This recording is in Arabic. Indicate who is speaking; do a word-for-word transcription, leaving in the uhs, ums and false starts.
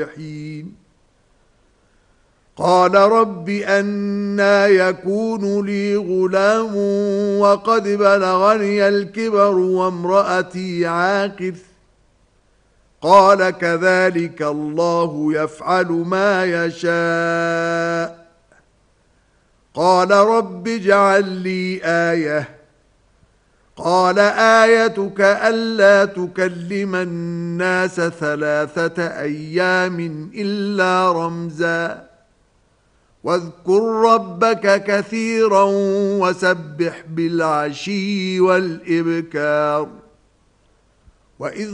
Speaker 1: قال رب أنى يكون لي غلام وقد بلغني الكبر وامرأتي عاقر قال كذلك الله يفعل ما يشاء قال رب اجعل لي آية قال آيتك ألا تكلم الناس ثلاثة أيام إلا رمزا واذكر ربك كثيرا وسبح بالعشي والإبكار وإذ